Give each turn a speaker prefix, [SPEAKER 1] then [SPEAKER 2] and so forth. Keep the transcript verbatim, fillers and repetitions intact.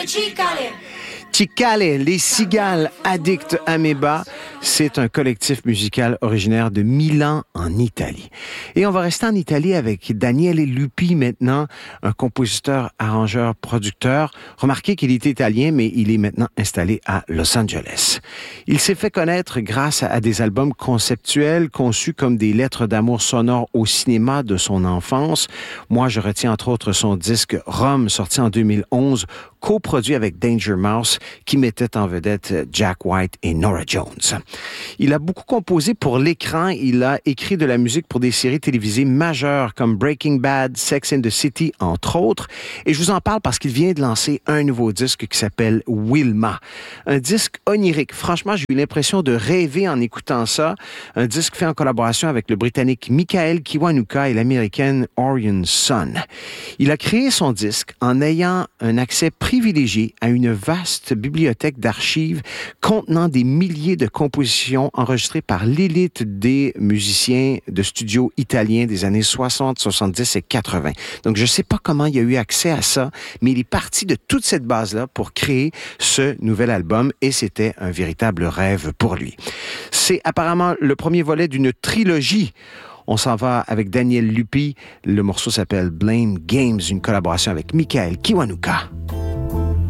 [SPEAKER 1] Cicale.
[SPEAKER 2] Cicale, les cigales addicts améba, c'est un collectif musical originaire de Milan en Italie. Et on va rester en Italie avec Daniele Lupi maintenant, un compositeur, arrangeur, producteur. Remarquez qu'il est italien, mais il est maintenant installé à Los Angeles. Il s'est fait connaître grâce à des albums conceptuels conçus comme des lettres d'amour sonores au cinéma de son enfance. Moi, je retiens entre autres son disque Rome, sorti en deux mille onze, coproduit avec Danger Mouse, qui mettait en vedette Jack White et Norah Jones. Il a beaucoup composé pour l'écran. Il a écrit de la musique pour des séries télévisées majeures comme Breaking Bad, Sex and the City, entre autres. Et je vous en parle parce qu'il vient de lancer un nouveau disque qui s'appelle Wilma. Un disque onirique. Franchement, j'ai eu l'impression de rêver en écoutant ça. Un disque fait en collaboration avec le Britannique Michael Kiwanuka et l'Américaine Orion Sun. Il a créé son disque en ayant un accès privilégié à une vaste bibliothèque d'archives contenant des milliers de compositions enregistrées par l'élite des musiciens de studio italiens des années soixante, soixante-dix et quatre-vingts. Donc, je ne sais pas comment il a eu accès à ça, mais il est parti de toute cette base-là pour créer ce nouvel album et c'était un véritable rêve pour lui. C'est apparemment le premier volet d'une trilogie. On s'en va avec Daniele Lupi. Le morceau s'appelle Blame Games, une collaboration avec Michael Kiwanuka.